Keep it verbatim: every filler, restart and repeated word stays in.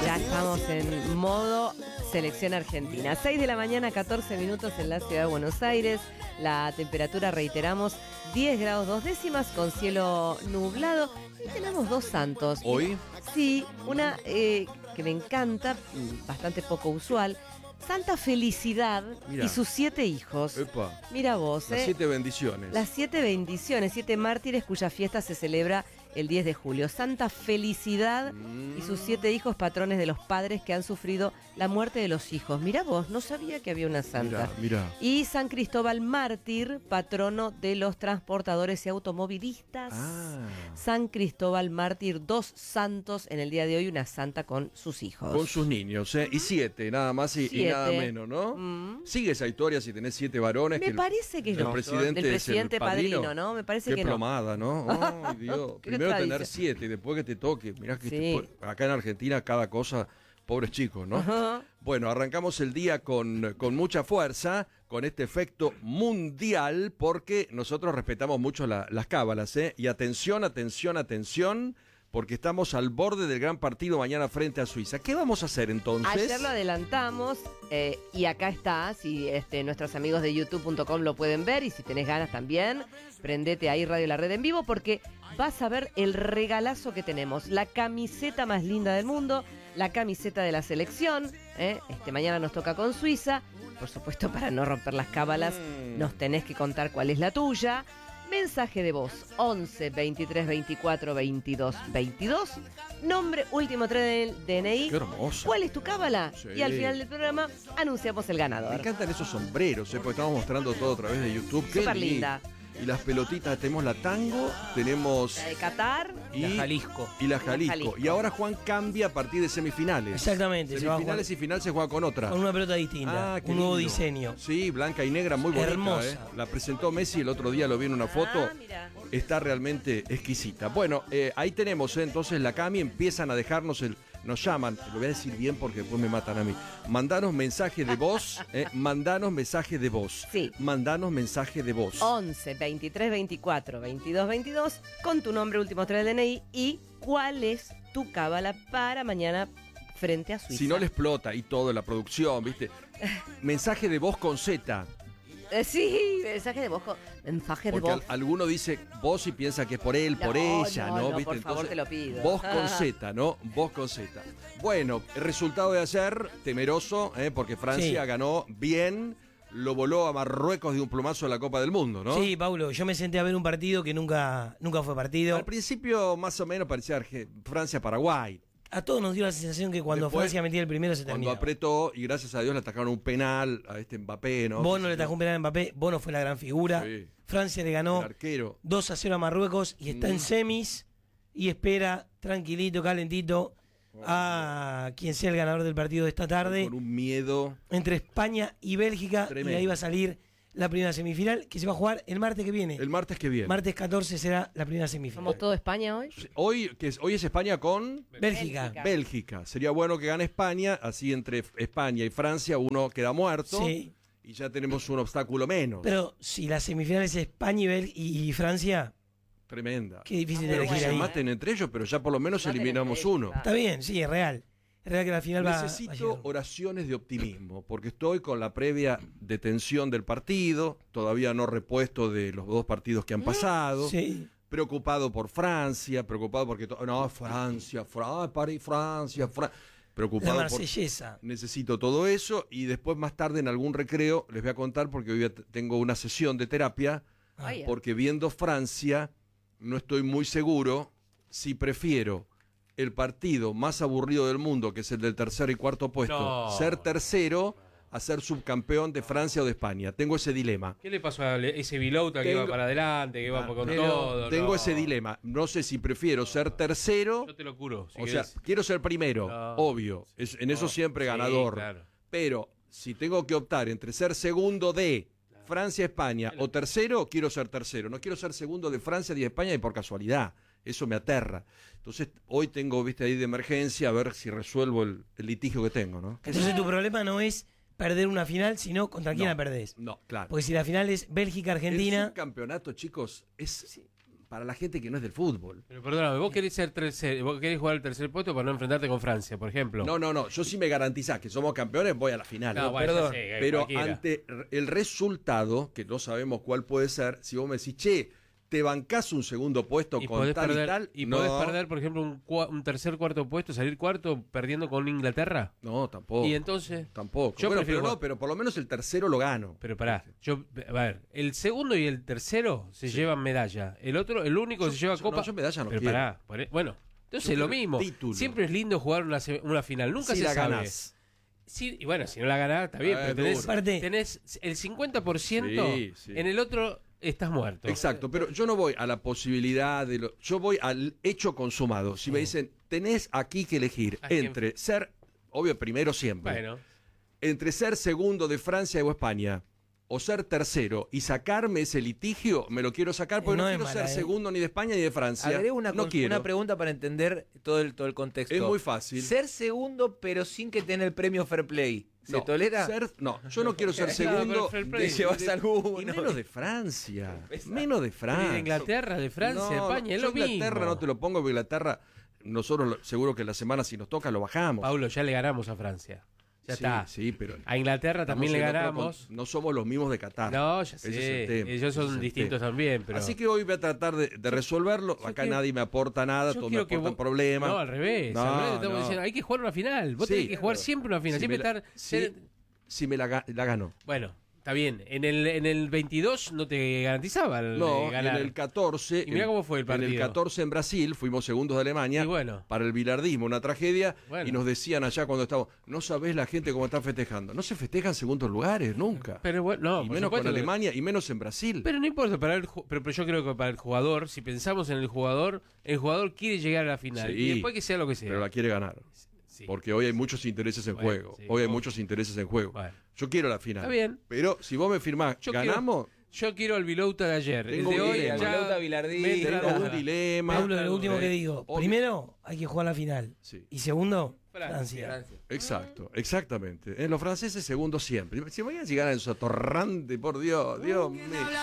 Ya estamos en modo selección argentina. seis de la mañana, catorce minutos en la ciudad de Buenos Aires. La temperatura, reiteramos, diez grados dos décimas con cielo nublado. Y tenemos dos santos. ¿Hoy? Sí, una eh, que me encanta, bastante poco usual. Santa Felicidad. Mirá. Y sus siete hijos. Epa. Mira vos, Las eh. siete bendiciones. Las siete bendiciones, siete mártires cuya fiesta se celebra el diez de julio. Santa Felicidad mm. y sus siete hijos, patrones de los padres que han sufrido la muerte de los hijos. Mirá vos, no sabía que había una santa. Mirá, mirá. Y San Cristóbal Mártir, patrono de los transportadores y automovilistas. Ah. San Cristóbal Mártir, dos santos en el día de hoy, una santa con sus hijos. Con sus niños, ¿eh? Y siete, nada más y, y nada menos, ¿no? Mm. Sigue esa historia si tenés siete varones. Me que parece que el, no. El presidente, del presidente es el padrino, padrino, ¿no? Me parece Qué que plomada, no. ¿no? Ay, Dios. Primero tener siete y después que te toque. Mirá que sí. te, acá en Argentina cada cosa, pobres chicos, ¿no? Uh-huh. Bueno, arrancamos el día con, con mucha fuerza, con este efecto mundial, porque nosotros respetamos mucho la, las cábalas, ¿eh? Y atención, atención, atención, porque estamos al borde del gran partido mañana frente a Suiza. ¿Qué vamos a hacer entonces? Ayer lo adelantamos eh, y acá está, si este, nuestros amigos de youtube punto com lo pueden ver y si tenés ganas también, prendete ahí Radio La Red en vivo porque vas a ver el regalazo que tenemos. La camiseta más linda del mundo, la camiseta de la selección, ¿eh? este, mañana nos toca con Suiza. Por supuesto, para no romper las cábalas, mm. nos tenés que contar cuál es la tuya. Mensaje de voz once, veintitrés, veinticuatro, veintidós, veintidós. Nombre, último tres del D N I. Qué hermoso. ¿Cuál es tu cábala? Sí. Y al final del programa anunciamos el ganador. Me encantan esos sombreros, ¿eh? Porque estamos mostrando todo a través de YouTube. Qué súper linda. Y las pelotitas, tenemos la tango, tenemos... La de Qatar. Y la Jalisco. Y la Jalisco. Jalisco. Y ahora Juan cambia a partir de semifinales. Exactamente. Semifinales y final se juega con otra. Con una pelota distinta. Ah, un nuevo diseño. Sí, blanca y negra, muy bonita. Hermosa. ¿eh? La presentó Messi el otro día, lo vi en una foto. Ah, mira. Está realmente exquisita. Bueno, eh, ahí tenemos, ¿eh? Entonces la Cami, empiezan a dejarnos el... Nos llaman, lo voy a decir bien porque después me matan a mí. Mandanos mensaje de voz, eh, mandanos mensaje de voz. Sí. Mandanos mensaje de voz. once, veintitrés, veinticuatro, veintidós, veintidós, con tu nombre, último tres del D N I y cuál es tu cábala para mañana frente a Suiza. Si no le explota ahí todo la producción, ¿viste? Mensaje de voz con Z. Eh, sí, mensaje de voz. Mensaje Porque de voz. Al, alguno dice voz y piensa que es por él, no, por ella, ¿no? ¿no? no ¿Viste? por favor, Entonces, te lo pido. Voz con Z, ¿no? Voz con Z. Bueno, el resultado de ayer, temeroso, ¿eh? Porque Francia sí. ganó bien, lo voló a Marruecos de un plumazo a la Copa del Mundo, ¿no? Sí, Paulo, yo me senté a ver un partido que nunca, nunca fue partido. Al principio, más o menos, parecía Francia-Paraguay. A todos nos dio la sensación que cuando Después, Francia metía el primero se terminó. Cuando apretó, y gracias a Dios le atacaron un penal a este Mbappé, ¿no? Bono le atajó un penal a Mbappé, Bono fue la gran figura. Sí. Francia le ganó dos a cero a Marruecos y está mm. en semis y espera tranquilito, calentito a quien sea el ganador del partido de esta tarde. Con un miedo. Entre España y Bélgica. Tremendo. Y ahí va a salir la primera semifinal que se va a jugar el martes que viene. El martes que viene. Martes catorce será la primera semifinal. ¿Somos todo España hoy? Hoy, que es, hoy es España con... Bélgica. Bélgica. Bélgica. Sería bueno que gane España, así entre España y Francia uno queda muerto. Sí. Y ya tenemos un obstáculo menos. Pero si la semifinal es España y, Bel y, y Francia... Tremenda. Qué difícil ah, de elegir bueno, ahí. Se maten entre ellos, pero ya por lo menos maten eliminamos uno. Está bien, sí, es real. Es real que la final Necesito va, va oraciones de optimismo, porque estoy con la previa detención del partido, todavía no repuesto de los dos partidos que han pasado. Sí. Preocupado por Francia, preocupado porque... To- no, Francia, Fra- París, Francia, Francia... Preocupado la marsellesa. por... Necesito todo eso y después más tarde en algún recreo les voy a contar porque hoy tengo una sesión de terapia, Ah, porque viendo Francia no estoy muy seguro si prefiero el partido más aburrido del mundo, que es el del tercer y cuarto puesto, no. ser tercero a ser subcampeón de Francia o de España. Tengo ese dilema. ¿Qué le pasó a ese Vilauta que Tengo, iba para adelante, que iba ah, con tengo, todo? Tengo no. ese dilema. No sé si prefiero ser tercero. Yo te lo curo. Si o querés. sea, quiero ser primero, no. obvio. Es, en eso no. siempre sí, ganador. Claro. Pero si tengo que optar entre ser segundo de Francia, España o tercero, quiero ser tercero. No quiero ser segundo de Francia y de España y por casualidad. Eso me aterra. Entonces, hoy tengo, viste, ahí de emergencia a ver si resuelvo el, el litigio que tengo, ¿no? Entonces tu problema no es perder una final, sino contra quién no, la perdés. No, claro. Porque si la final es Bélgica-Argentina... El campeonato, chicos, es... Sí. para la gente que no es del fútbol. Pero perdóname, vos querés ser tercer, vos querés jugar el tercer puesto para no enfrentarte con Francia, por ejemplo. No, no, no, yo sí me garantizás que somos campeones, voy a la final. No, no bueno, perdón. Sé, pero cualquiera. Ante el resultado, que no sabemos cuál puede ser, si vos me decís, che, te bancás un segundo puesto y con tal perder, y tal. ¿Y no. podés perder, por ejemplo, un, un tercer, cuarto puesto, salir cuarto perdiendo con Inglaterra? No, tampoco. Y entonces... Tampoco. Yo bueno, pero no, pero por lo menos el tercero lo gano. Pero pará, yo, a ver, el segundo y el tercero se sí. llevan medalla. El otro, el único yo, se lleva yo, copa... No, yo medalla no pero quiero. Pará, por, bueno, entonces es lo mismo. Título. Siempre es lindo jugar una, una final, nunca si se la sabe. Ganás. Sí, y bueno, si no la ganás, está bien, ver, pero tenés, tenés el cincuenta por ciento sí, sí. en el otro... Estás muerto. Exacto, pero yo no voy a la posibilidad de lo, yo voy al hecho consumado. Si sí. me dicen, tenés aquí que elegir entre quién? ser, obvio, primero siempre, bueno. entre ser segundo de Francia o España, o ser tercero y sacarme ese litigio, me lo quiero sacar porque no, no quiero mala, ser eh. segundo ni de España ni de Francia. Agrego una, no quiero. una pregunta para entender todo el, todo el contexto. Es muy fácil. Ser segundo, pero sin que tenga el premio Fair Play. ¿Se no, tolera? Ser, no, yo no quiero ser segundo. No, de llevas alguno. Y menos de Francia. Menos de Francia. De Inglaterra, de Francia, de no, España, es yo lo mismo. Inglaterra no te lo pongo porque Inglaterra, nosotros seguro que la semana si nos toca lo bajamos. Paulo, ya le ganamos a Francia. Ya sí, está. Sí, pero a Inglaterra también le ganamos. No somos los mismos de Qatar. No, ya sé. Ese es el tema. Ellos son distintos también. Pero... Así que hoy voy a tratar de, de resolverlo. Yo Acá quiero... nadie me aporta nada, todos me aportan vos... problemas. No, al revés. No, al revés estamos no. diciendo, hay que jugar una final. Vos sí, tenés que jugar pero... siempre una final. Si siempre la... estar. Si, ser... si me la, la gano. Bueno. Está bien, en el en el veintidós no te garantizaba el no, ganar. en el catorce. Y mira cómo fue el partido. En el catorce en Brasil, fuimos segundos de Alemania. Y bueno. Para el bilardismo, una tragedia. Bueno. Y nos decían allá cuando estábamos, no sabés la gente cómo está festejando. No se festejan segundos lugares, nunca. Pero bueno, no, y menos con Alemania y menos en Brasil. Pero no importa, para el, pero, pero yo creo que para el jugador, si pensamos en el jugador, el jugador quiere llegar a la final. Sí, y después que sea lo que sea. Pero la quiere ganar. Sí. Porque hoy hay muchos intereses en bueno, juego. Sí, hoy hay vos... muchos intereses en juego. Bueno. Yo quiero la final. Está bien. Pero si vos me firmás, yo ¿ganamos? Quiero, yo quiero el Bilouta de ayer. Tengo el de hoy dilema. ya Bilouta Vilardí. Tengo un dilema. Pablo, lo último que digo. Primero, hay que jugar la final. Sí. Y segundo, Francia. Francia. Exacto, exactamente. En los franceses, segundo siempre. Si mañana si ganan su atorrante, por Dios, Dios mío.